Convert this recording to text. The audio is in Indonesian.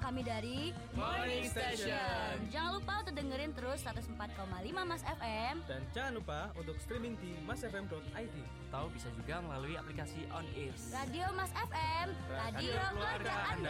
kami dari Morning Station. Jangan lupa untuk dengerin terus 104,5 Mas FM. Dan jangan lupa untuk streaming di masfm.id. Atau bisa juga melalui aplikasi On Ears. Radio Mas FM, radio keluarga Anda.